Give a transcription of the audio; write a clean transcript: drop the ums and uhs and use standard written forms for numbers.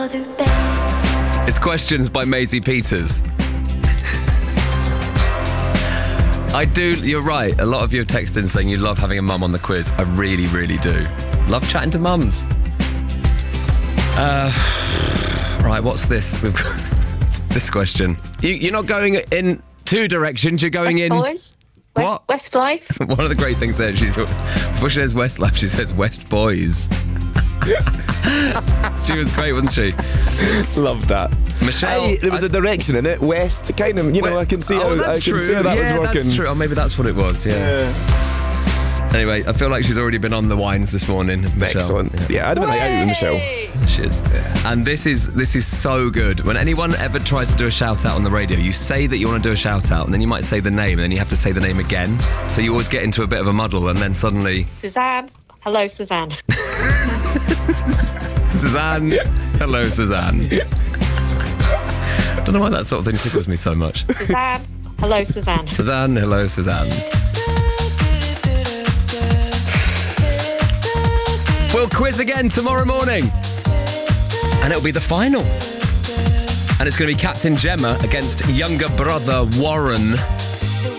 It's Questions by Maisie Peters. You're right. A lot of you have texted in saying you love having a mum on the quiz. I really, really do. Love chatting to mums. Right, what's this? We've got this question. You're not going in two directions, you're going in... Boys? What? Westlife? One of the great things there, before she says Westlife, she says West Boys. She was great, wasn't she? Love that. Michelle, hey, there was a direction in it, west, kind of, I can see how that's I can true. see how that was working. That's true. Oh, maybe that's what it was, yeah. Anyway, I feel like she's already been on the wines this morning, Michelle. Excellent. Yeah, I'd have been like out with Michelle. She is. Yeah. And this is so good. When anyone ever tries to do a shout out on the radio, you say that you want to do a shout out, and then you might say the name, and then you have to say the name again. So you always get into a bit of a muddle, and then suddenly... Suzanne. Hello, Suzanne. Suzanne. Hello, Suzanne. I don't know why that sort of thing tickles me so much. Suzanne. Hello, Suzanne. Suzanne. Hello, Suzanne. We'll quiz again tomorrow morning. And it'll be the final. And it's going to be Captain Gemma against younger brother Warren.